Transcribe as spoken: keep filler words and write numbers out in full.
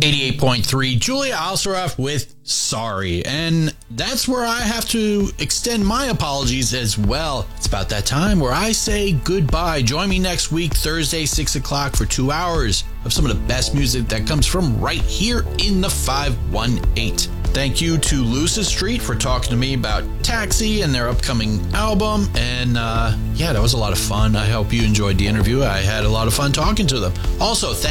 eighty-eight point three, Julia Alsaroff with Sorry. And that's where I have to extend my apologies as well. It's about that time where I say goodbye. Join me next week, Thursday, six o'clock, for two hours of some of the best music that comes from right here in the five one eight. Thank you to Lucis Street for talking to me about Taxi and their upcoming album. And uh, yeah, that was a lot of fun. I hope you enjoyed the interview. I had a lot of fun talking to them. Also, thank